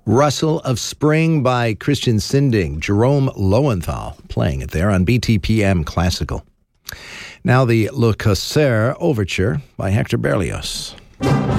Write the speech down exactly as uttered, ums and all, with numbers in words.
Rustle of Spring by Christian Sinding, Jerome Lowenthal playing it there on B T P M Classical. Now the Le Corsaire Overture by Hector Berlioz.